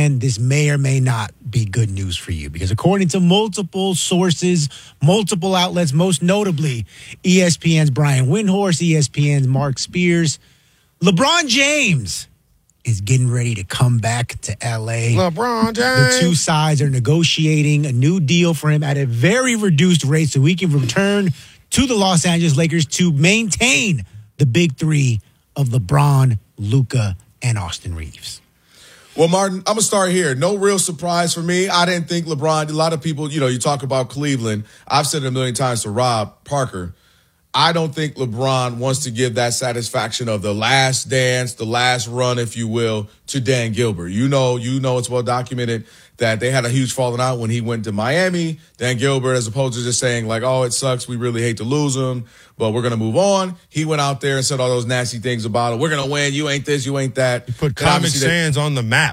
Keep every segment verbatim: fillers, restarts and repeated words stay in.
fan, this may or may not be good news for you because according to multiple sources, multiple outlets, most notably E S P N's Brian Windhorst, E S P N's Mark Spears, LeBron James is getting ready to come back to L A. LeBron James. The two sides are negotiating a new deal for him at a very reduced rate so he can return to the Los Angeles Lakers to maintain the big three of LeBron, Luka, and Austin Reeves. Well, Martin, I'm going to start here. No real surprise for me. I didn't think LeBron, a lot of people, you know, you talk about Cleveland. I've said it a million times to Rob Parker. I don't think LeBron wants to give that satisfaction of the last dance, the last run, if you will, to Dan Gilbert. You know, you know it's well documented that they had a huge falling out when he went to Miami. Dan Gilbert, as opposed to just saying like, oh, it sucks, we really hate to lose him, but we're going to move on. He went out there and said all those nasty things about it. We're going to win. You ain't this, you ain't that. He put Comic Sans on the map.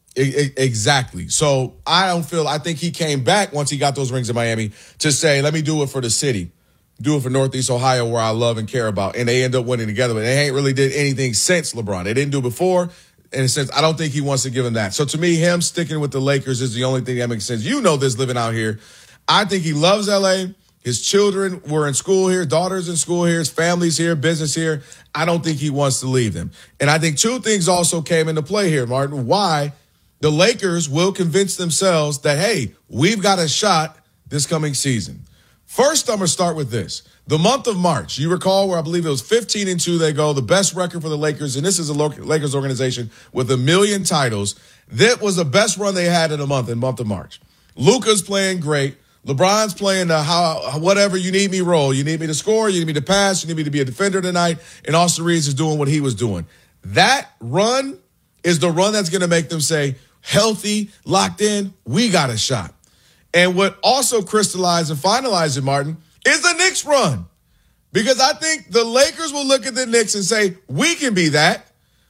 Exactly. So I don't feel, I think he came back once he got those rings in Miami to say, let me do it for the city. Do it for Northeast Ohio where I love and care about. And they end up winning together. But they ain't really did anything since LeBron. They didn't do it before. In a sense, I don't think he wants to give him that. So to me, him sticking with the Lakers is the only thing that makes sense. You know this living out here. I think he loves L A. His children were in school here, daughters in school here, his family's here, business here. I don't think he wants to leave them. And I think two things also came into play here, Martin. Why the Lakers will convince themselves that, hey, we've got a shot this coming season. First, I'm going to start with this. The month of March, you recall where I believe it was fifteen and two they go, the best record for the Lakers, and this is a Lakers organization with a million titles. That was the best run they had in a month, in the month of March. Luka's playing great. LeBron's playing the how whatever you need me role. You need me to score, you need me to pass, you need me to be a defender tonight, and Austin Reeves is doing what he was doing. That run is the run that's going to make them say, healthy, locked in, we got a shot. And what also crystallized and finalized it, Martin, is the Knicks run. Because I think the Lakers will look at the Knicks and say, we can be that.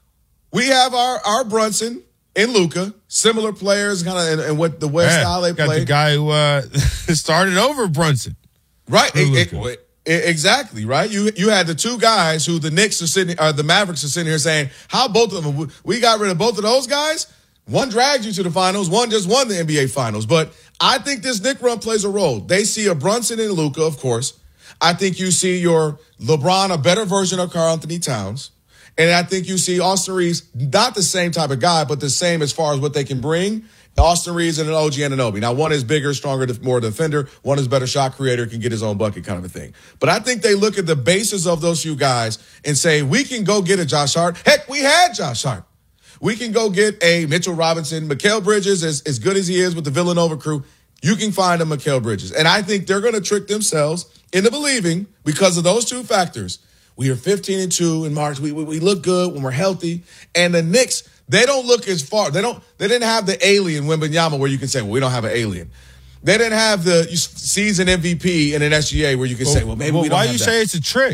We have our, our Brunson and Luka, similar players kind of and what the way yeah, style they got play. The guy who uh, started over Brunson. Right. It, it, it, exactly, right? You you had the two guys who the Knicks are sitting, or the Mavericks are sitting here saying, how both of them, we got rid of both of those guys? One dragged you to the finals, one just won the N B A finals. But I think this Knick run plays a role. They see a Brunson and Luka, of course. I think you see your LeBron, a better version of Karl Anthony Towns. And I think you see Austin Reeves, not the same type of guy, but the same as far as what they can bring. Austin Reeves and an O G Anunoby. Now, one is bigger, stronger, more defender. One is better shot creator, can get his own bucket kind of a thing. But I think they look at the basis of those few guys and say, we can go get a Josh Hart. Heck, we had Josh Hart. We can go get a Mitchell Robinson. Mikal Bridges, as, as good as he is with the Villanova crew, you can find a Mikal Bridges. And I think they're going to trick themselves into believing, because of those two factors, we are fifteen and two in March. We, we we look good when we're healthy. And the Knicks, they don't look as far. They don't. They didn't have the alien Wembanyama where you can say, well, we don't have an alien. They didn't have the season M V P in an S G A where you can well, say, well, maybe well, we don't why have you that. say it's a trick?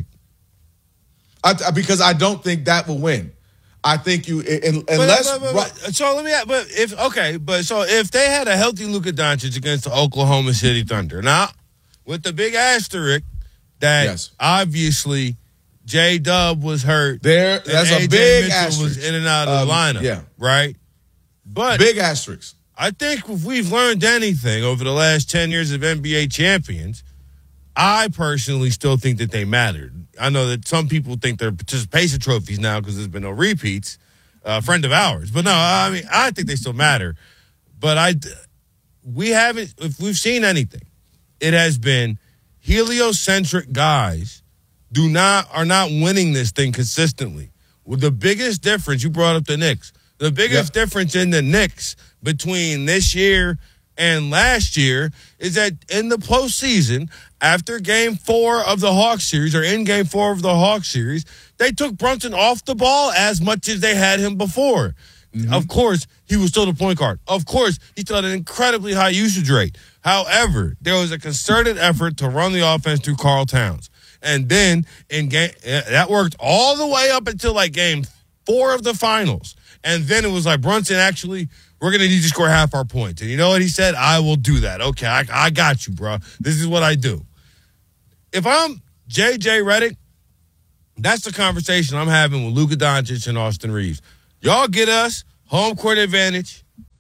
I, because I don't think that will win. I think you unless but, but, but, but, so let me ask, but if okay, but so if they had a healthy Luka Doncic against the Oklahoma City Thunder, now with the big asterisk that yes. obviously J Dub was hurt, there that's a big asterisk. Was in and out of the um, lineup, yeah, right. But big asterisk. I think if we've learned anything over the last ten years of N B A champions, I personally still think that they mattered. I know that some people think they're participation trophies now because there's been no repeats. A uh, friend of ours. But no, I mean, I think they still matter. But I, we haven't, if we've seen anything, it has been heliocentric guys do not, are not winning this thing consistently. Well, the biggest difference, you brought up the Knicks, the biggest yep. difference in the Knicks between this year and last year is that in the postseason, after game four of the Hawks series, or in game four of the Hawks series, they took Brunson off the ball as much as they had him before. Mm-hmm. Of course, he was still the point guard. Of course, he still had an incredibly high usage rate. However, there was a concerted effort to run the offense through Karl Towns. And then in game, that worked all the way up until like game four of the finals. And then it was like, Brunson, actually, we're going to need you to score half our points. And you know what he said? I will do that. Okay, I, I got you, bro. This is what I do. If I'm J J Redick, that's the conversation I'm having with Luka Doncic and Austin Reeves. Y'all get us home court advantage.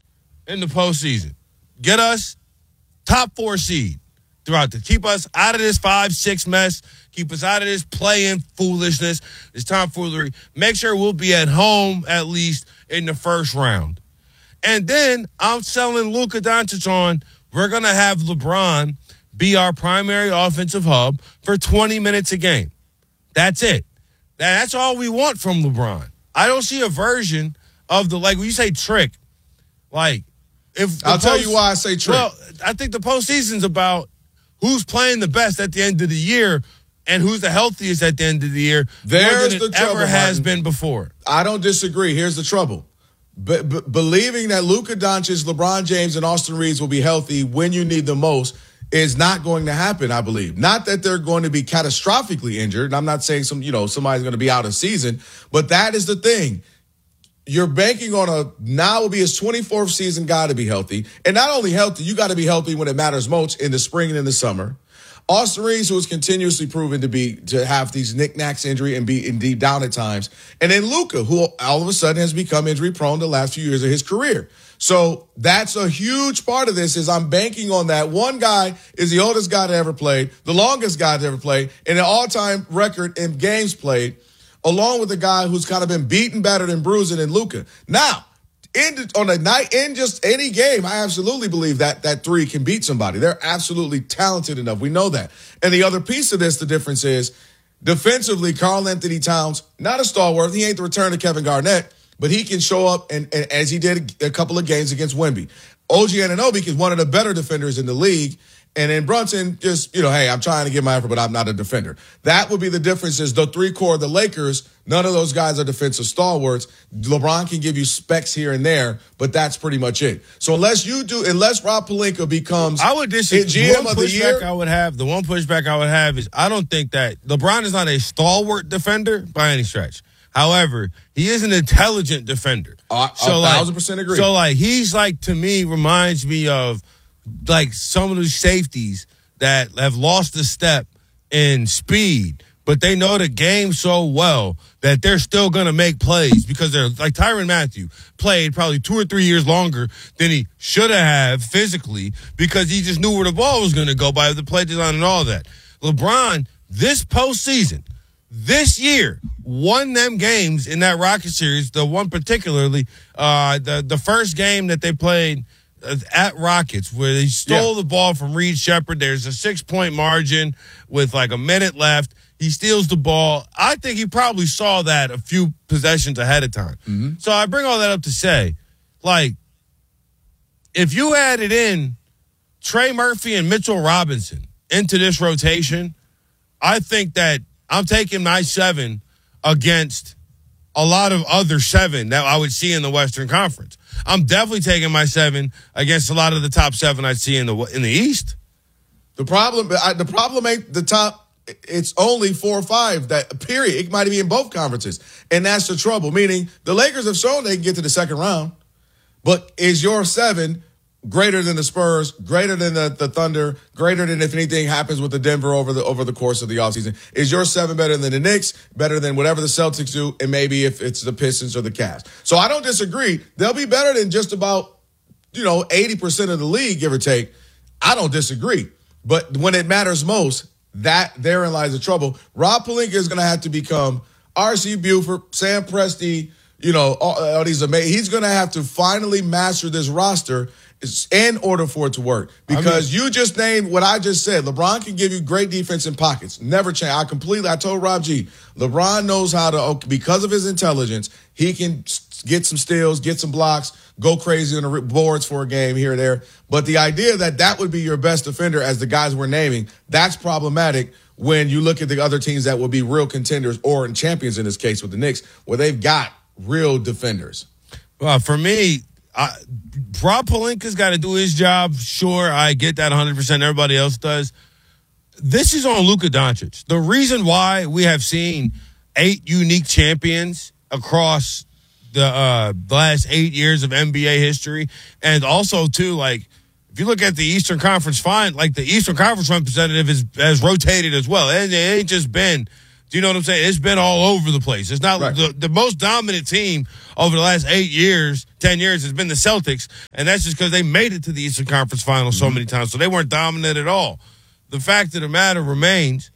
in the postseason. Get us top four seed throughout the keep us out of this five six mess. Keep us out of this playing foolishness, this tomfoolery. Make sure we'll be at home at least in the first round. And then I'm selling Luka Doncic on. We're going to have LeBron be our primary offensive hub for twenty minutes a game. That's it. That's all we want from LeBron. I don't see a version of the, like when you say trick, like if I'll post, tell you why I say trick. Well, I think the postseason's about who's playing the best at the end of the year and who's the healthiest at the end of the year. There's more than the it trouble, ever has Martin. been before. I don't disagree. Here's the trouble. B- b- believing that Luka Doncic, LeBron James, and Austin Reeves will be healthy when you need them most is not going to happen, I believe. Not that they're going to be catastrophically injured. And I'm not saying some, you know, somebody's going to be out of season, but that is the thing. You're banking on a now will be his twenty-fourth season guy to be healthy. And not only healthy, you got to be healthy when it matters most in the spring and in the summer. Austin Reeves, who is continuously proven to be to have these knickknacks injury and be indeed down at times. And then Luka, who all of a sudden has become injury prone the last few years of his career. So that's a huge part of this is I'm banking on that. One guy is the oldest guy to ever play, the longest guy to ever play, and an all-time record in games played, along with a guy who's kind of been beaten, battered, and bruising in Luka. Now, in, on a night, in just any game, I absolutely believe that that three can beat somebody. They're absolutely talented enough. We know that. And the other piece of this, the difference is, defensively, Karl Anthony Towns, not a stalwart. He ain't the return of Kevin Garnett, but he can show up, and, and as he did a couple of games against Wemby. O G Anunoby is one of the better defenders in the league. And then Brunson just, you know, hey, I'm trying to get my effort, but I'm not a defender. That would be the difference is the three core of the Lakers, none of those guys are defensive stalwarts. LeBron can give you specs here and there, but that's pretty much it. So unless you do, unless Rob Pelinka becomes I would disagree. G M one of the year. pushback I would have, the one pushback I would have is I don't think that LeBron is not a stalwart defender by any stretch. However, he is an intelligent defender. Uh, so a like, thousand percent agree. So like he's like to me reminds me of like some of those safeties that have lost a step in speed, but they know the game so well that they're still going to make plays because they're like Tyrann Mathieu played probably two or three years longer than he should have physically because he just knew where the ball was going to go by the play design and all that. LeBron, this postseason, this year, won them games in that Rocket series, the one particularly, uh, the, the first game that they played at Rockets where they stole Yeah. the ball from Reed Shepherd. There's a six-point margin with like a minute left. He steals the ball. I think he probably saw that a few possessions ahead of time. Mm-hmm. So I bring all that up to say, like, if you added in Trey Murphy and Mitchell Robinson into this rotation, I think that I'm taking my seven against a lot of other seven that I would see in the Western Conference. I'm definitely taking my seven against a lot of the top seven I'd see in the in the East. The problem, I, the problem ain't the top. It's only four or five. That period. It might be in both conferences, and that's the trouble. Meaning the Lakers have shown they can get to the second round, but is your seven greater than the Spurs, greater than the, the Thunder, greater than if anything happens with the Denver over the over the course of the offseason? Is your seven better than the Knicks, better than whatever the Celtics do, and maybe if it's the Pistons or the Cavs? So I don't disagree. They'll be better than just about, you know, eighty percent of the league, give or take. I don't disagree. But when it matters most, that therein lies the trouble. Rob Pelinka is going to have to become R C Buford, Sam Presti, you know, all, all these amazing. He's going to have to finally master this roster in order for it to work. Because I mean, you just named what I just said. LeBron can give you great defense in pockets. Never change. I completely, I told Rob G, LeBron knows how to, because of his intelligence, he can get some steals, get some blocks, go crazy on the boards for a game here or there. But the idea that that would be your best defender as the guys we're naming, that's problematic when you look at the other teams that will be real contenders or champions in this case with the Knicks, where they've got real defenders. Well, for me, I, Rob Pelinka's got to do his job. Sure, I get that one hundred percent. Everybody else does. This is on Luka Doncic. The reason why we have seen eight unique champions across the, uh, the last eight years of N B A history, and also, too, like, if you look at the Eastern Conference, fine, like the Eastern Conference representative is, has rotated as well. And it ain't just been Do you know what I'm saying? It's been all over the place. It's not Right. the, the most dominant team over the last eight years, ten years has been the Celtics, and that's just because they made it to the Eastern Conference Finals so many times, so they weren't dominant at all. The fact of the matter remains,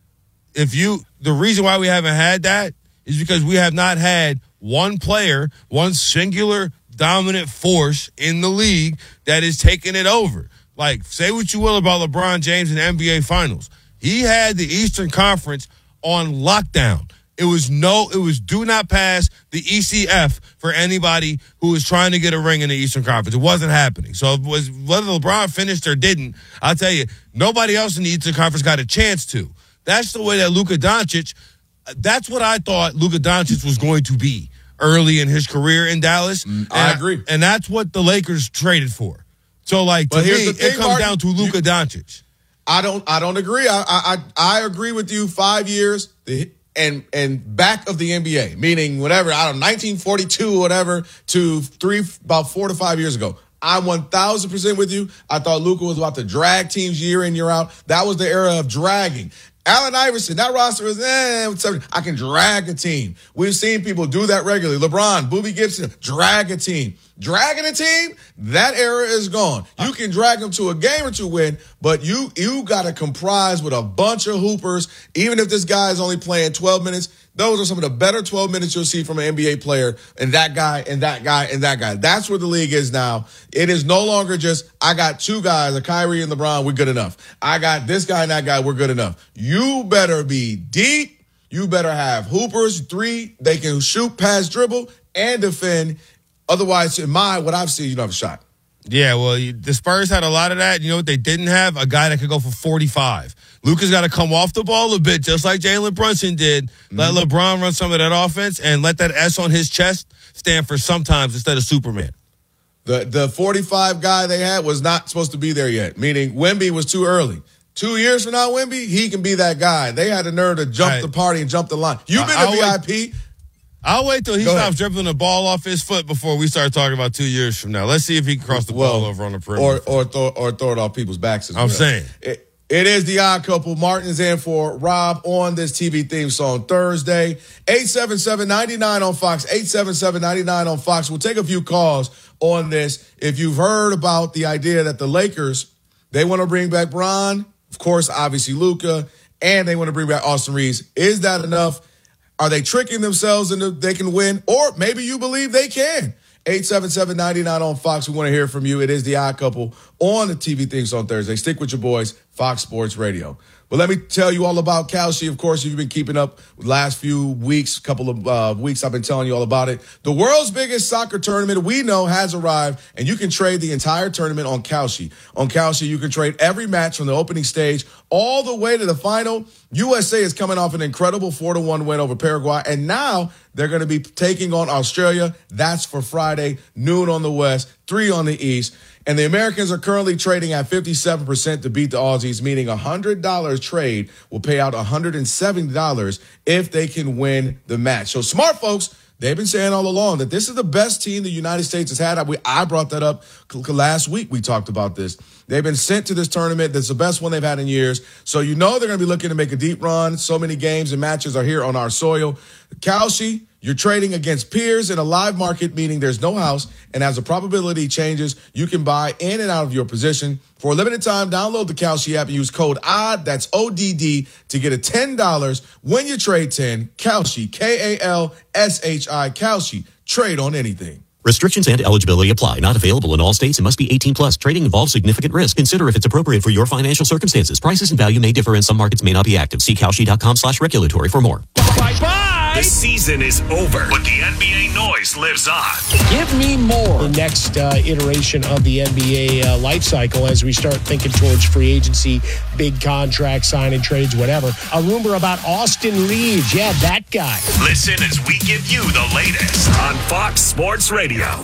if you the reason why we haven't had that is because we have not had one player, one singular dominant force in the league that is taking it over. Like, say what you will about LeBron James in the N B A Finals. He had the Eastern Conference on lockdown. It was no, it was do not pass the E C F for anybody who was trying to get a ring in the Eastern Conference. It wasn't happening. So it was whether LeBron finished or didn't, I'll tell you, nobody else in the Eastern Conference got a chance to. That's the way that Luka Doncic, that's what I thought Luka Doncic was going to be early in his career in Dallas. Mm, I and, agree. And that's what the Lakers traded for. So, like, to But me, here's the thing, it comes Martin, down to Luka you- Doncic. I don't. I don't agree. I, I I agree with you. Five years the, and and back of the N B A, meaning whatever. I don't know, nineteen forty-two, whatever, to three about four to five years ago. I'm one thousand percent with you. I thought Luka was about to drag teams year in, year out. That was the era of dragging. Allen Iverson, that roster was, eh, I can drag a team. We've seen people do that regularly. LeBron, Boobie Gibson, drag a team. Dragging a team, that era is gone. You can drag them to a game or two win, but you you got to comprise with a bunch of hoopers. Even if this guy is only playing twelve minutes, those are some of the better twelve minutes you'll see from an N B A player, and that guy, and that guy, and that guy. That's where the league is now. It is no longer just, I got two guys, a Kyrie and LeBron, we're good enough. I got this guy and that guy, we're good enough. You better be deep. You better have hoopers, three, they can shoot, pass, dribble, and defend. Otherwise, in my, what I've seen, you don't have a shot. Yeah, well, you, the Spurs had a lot of that. You know what they didn't have? A guy that could go for forty-five. Luka's got to come off the ball a bit, just like Jalen Brunson did. Mm-hmm. Let LeBron run some of that offense and let that S on his chest stand for sometimes instead of Superman. The the forty-five guy they had was not supposed to be there yet, meaning Wemby was too early. Two years from now, Wemby, he can be that guy. They had the nerve to jump right. the party and jump the line. You've been I, a V I P. Wait, I'll wait till he Go stops ahead. dribbling the ball off his foot before we start talking about two years from now. Let's see if he can cross the Well, ball over on the perimeter. Or or throw, or throw it off people's backs as I'm well. saying. It, it is the odd couple. Martin's in for Rob on this T V theme song Thursday. eight seven seven, nine nine on Fox. eight seven seven, nine nine on Fox. We'll take a few calls on this. If you've heard about the idea that the Lakers, they want to bring back Bron, of course, obviously Luka, and they want to bring back Austin Reeves. Is that enough? Are they tricking themselves into they can win? Or maybe you believe they can. eight seven seven, nine nine on Fox. We want to hear from you. It is the Odd Couple on the T V Things on Thursday. Stick with your boys, Fox Sports Radio. But let me tell you all about Kalshi. Of course, if you've been keeping up with the last few weeks, couple of uh, weeks, I've been telling you all about it. The world's biggest soccer tournament we know has arrived, and you can trade the entire tournament on Kalshi. On Kalshi, you can trade every match from the opening stage all the way to the final. U S A is coming off an incredible four to one win over Paraguay, and now they're going to be taking on Australia. That's for Friday, noon on the West, three on the East. And the Americans are currently trading at fifty-seven percent to beat the Aussies, meaning a one hundred dollars trade will pay out one hundred seventy dollars if they can win the match. So smart folks, they've been saying all along that this is the best team the United States has had. I brought that up last week. We talked about this. They've been sent to this tournament. That's the best one they've had in years. So you know they're going to be looking to make a deep run. So many games and matches are here on our soil. Kalshi, you're trading against peers in a live market, meaning there's no house. And as the probability changes, you can buy in and out of your position. For a limited time, download the Kalshi app and use code ODD, that's O D D, to get a ten dollars when you trade ten. Kalshi, K A L S H I, Kalshi. Trade on anything. Restrictions and eligibility apply. Not available in all states and must be eighteen plus. Trading involves significant risk. Consider if it's appropriate for your financial circumstances. Prices and value may differ and some markets may not be active. See Kalshi.com slash regulatory for more. Bye-bye. The season is over, but the N B A noise lives on. Give me more. The next uh, iteration of the N B A uh, life cycle as we start thinking towards free agency, big contracts, signing trades, whatever. A rumor about Austin Reeves. Yeah, that guy. Listen as we give you the latest on Fox Sports Radio.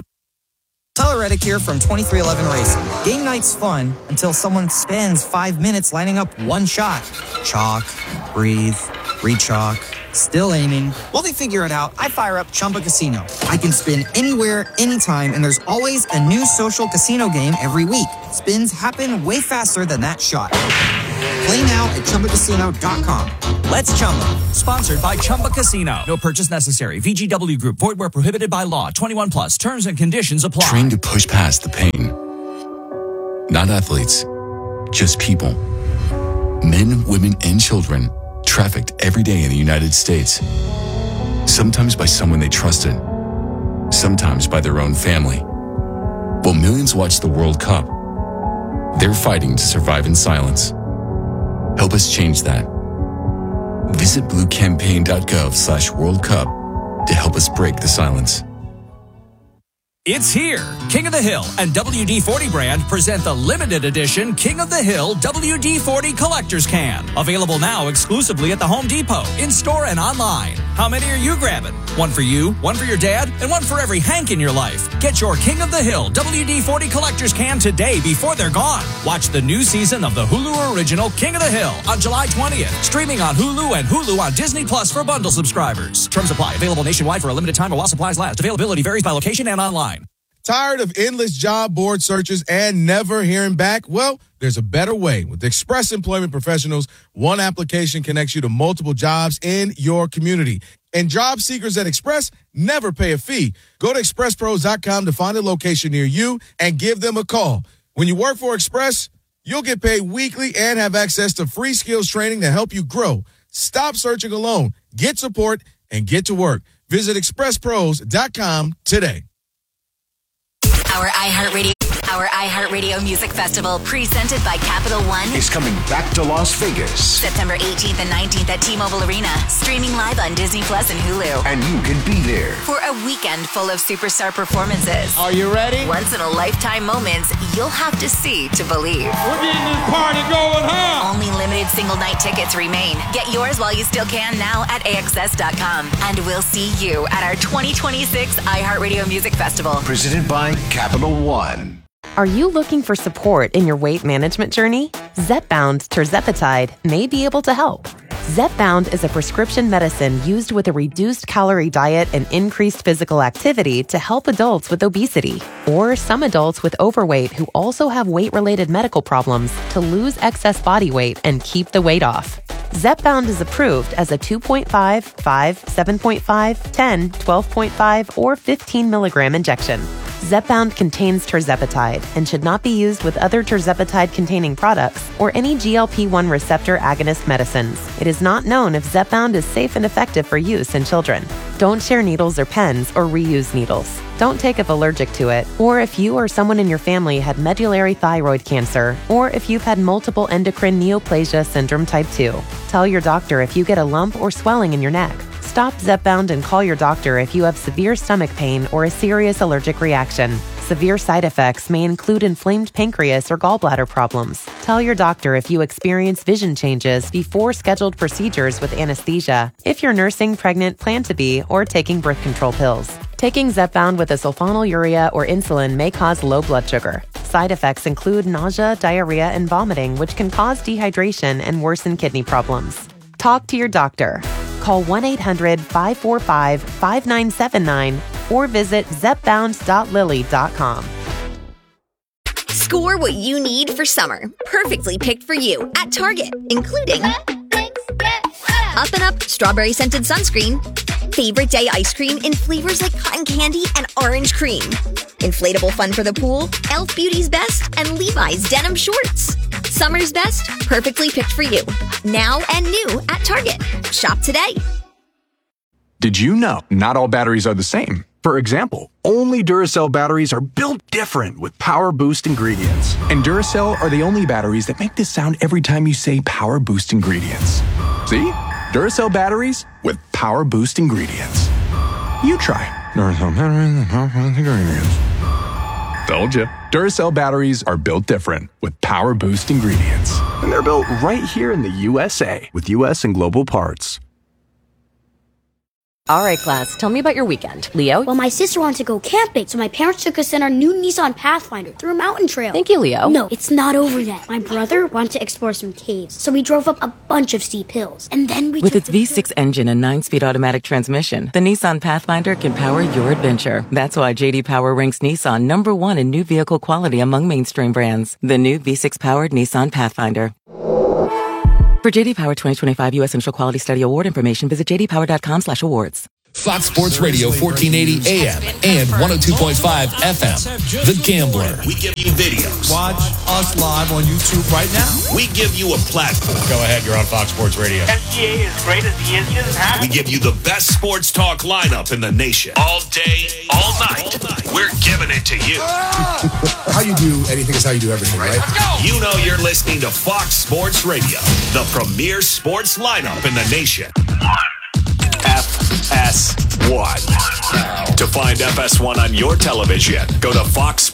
Tyler Reddick here from twenty-three eleven Racing. Game night's fun until someone spends five minutes lining up one shot. Chalk, breathe, re-chalk, still aiming. While they figure it out, I fire up Chumba Casino. I can spin anywhere, anytime, and there's always a new social casino game every week. Spins happen way faster than that shot. Play now at Chumba Casino dot com. Let's Chumba. Sponsored by Chumba Casino. No purchase necessary. V G W Group. Void where prohibited by law. twenty-one plus. Terms and conditions apply. Train to push past the pain. Not athletes, just people. Men, women, and children trafficked every day in the United States. Sometimes by someone they trusted. Sometimes by their own family. While millions watch the World Cup, they're fighting to survive in silence. Help us change that. Visit bluecampaign.gov slash World Cup to help us break the silence. It's here. King of the Hill and W D forty brand present the limited edition King of the Hill W D forty Collector's Can. Available now exclusively at the Home Depot, in-store and online. How many are you grabbing? One for you, one for your dad, and one for every Hank in your life. Get your King of the Hill W D forty Collector's Can today before they're gone. Watch the new season of the Hulu original King of the Hill on July twentieth. Streaming on Hulu and Hulu on Disney Plus for bundle subscribers. Terms apply. Available nationwide for a limited time or while supplies last. Availability varies by location and online. Tired of endless job board searches and never hearing back? Well, there's a better way. With Express Employment Professionals, one application connects you to multiple jobs in your community. And job seekers at Express never pay a fee. Go to express pros dot com to find a location near you and give them a call. When you work for Express, you'll get paid weekly and have access to free skills training to help you grow. Stop searching alone. Get support and get to work. Visit express pros dot com today. Our iHeartRadio, our iHeartRadio Music Festival, presented by Capital One, is coming back to Las Vegas. September eighteenth and nineteenth at T-Mobile Arena, streaming live on Disney Plus and Hulu. And you can be there for a weekend full of superstar performances. Are you ready? Once-in-a-lifetime moments you'll have to see to believe. We're getting this party going, huh? Only limited single-night tickets remain. Get yours while you still can now at A X S dot com. And we'll see you at our twenty twenty-six iHeartRadio Music Festival. Presented by Capital One. Are you looking for support in your weight management journey? Zepbound tirzepatide may be able to help. Zepbound is a prescription medicine used with a reduced calorie diet and increased physical activity to help adults with obesity or some adults with overweight who also have weight-related medical problems to lose excess body weight and keep the weight off. Zepbound is approved as a two point five, five, seven point five, ten, twelve point five, or fifteen milligram injection. Zepbound contains tirzepatide and should not be used with other tirzepatide-containing products or any G L P one receptor agonist medicines. It is not known if Zepbound is safe and effective for use in children. Don't share needles or pens or reuse needles. Don't take if allergic to it, or if you or someone in your family had medullary thyroid cancer, or if you've had multiple endocrine neoplasia syndrome type two. Tell your doctor if you get a lump or swelling in your neck. Stop Zepbound and call your doctor if you have severe stomach pain or a serious allergic reaction. Severe side effects may include inflamed pancreas or gallbladder problems. Tell your doctor if you experience vision changes before scheduled procedures with anesthesia, if you're nursing, pregnant, plan to be, or taking birth control pills. Taking Zepbound with a sulfonylurea or insulin may cause low blood sugar. Side effects include nausea, diarrhea, and vomiting, which can cause dehydration and worsen kidney problems. Talk to your doctor. Call one eight hundred, five four five, five nine seven nine or visit zepbound dot lilly dot com. Score what you need for summer. Perfectly picked for you at Target, including Up and Up strawberry scented sunscreen, favorite day ice cream in flavors like cotton candy and orange cream, inflatable fun for the pool, e l f Beauty's Best, and Levi's denim shorts. Summer's best, perfectly picked for you. Now and new at Target. Shop today. Did you know not all batteries are the same? For example, only Duracell batteries are built different with Power Boost ingredients. And Duracell are the only batteries that make this sound every time you say Power Boost ingredients. See? Duracell batteries with Power Boost ingredients. You try. Duracell batteries with Power Boost ingredients. Told you. Duracell batteries are built different with Power Boost ingredients. And they're built right here in the U S A with U S and global parts. All right, class, tell me about your weekend. Leo? Well, my sister wanted to go camping, so my parents took us in our new Nissan Pathfinder through a mountain trail. Thank you, Leo. No, it's not over yet. My brother wanted to explore some caves, so we drove up a bunch of steep hills. And then we With took its V six engine and nine-speed automatic transmission, the Nissan Pathfinder can power your adventure. That's why J D Power ranks Nissan number one in new vehicle quality among mainstream brands. The new V six-powered Nissan Pathfinder. For J D Power twenty twenty-five U S Central Quality Study Award information, visit j d power dot com slash awards. Fox Sports Radio, fourteen eighty A M and one oh two point five F M. The Gambler. We give you videos. Watch us live on YouTube right now. We give you a platform. Go ahead, you're on Fox Sports Radio. N C A A is great as he is. He doesn't have We give you the best sports talk lineup in the nation. All day, all night. We're giving it to you. How you do anything is how you do everything, right? Let's go. You know you're listening to Fox Sports Radio, the premier sports lineup in the nation. F S one. To find F S one on your television, go to Fox